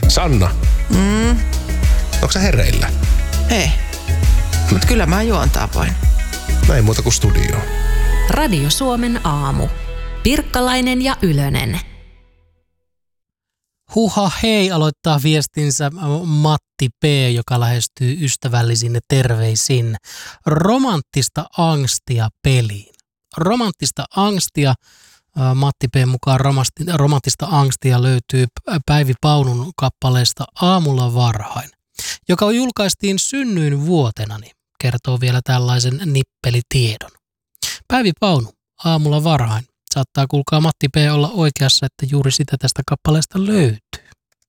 Sanna, onko sä hereillä? Ei, mutta kyllä mä juontaa voin. Näin muuta kuin studioon. Radio Suomen aamu. Pirkkalainen ja Ylönen. Huha hei, aloittaa viestinsä Matti P., joka lähestyy ystävällisin terveisin. Romanttista angstia peliin. Romanttista angstia, Matti P. mukaan romanttista angstia löytyy Päivi Paunun kappaleesta Aamulla varhain, joka julkaistiin synnyinvuotenani, kertoo vielä tällaisen nippelitiedon. Päivi Paunu, Aamulla varhain. Saattaa kuulkaa Matti P. olla oikeassa, että juuri sitä tästä kappaleesta löytyy.